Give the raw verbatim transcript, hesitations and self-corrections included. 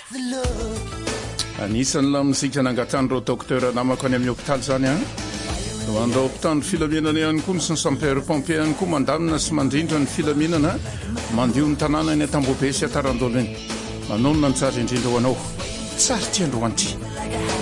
Anisan'ny lamozika nangatandreo docteur namako any amin'ny hôpitaly zany a no andao mpitandro filaminana ihany koa ny sy ny sampere pompier ihany koa mandamina sy mandrindra ny filaminana mandio ny tanàna ny Tambobe sy Atarandolo iny. Manonona ny tsara indrindra ho anao tsara tiandroanty.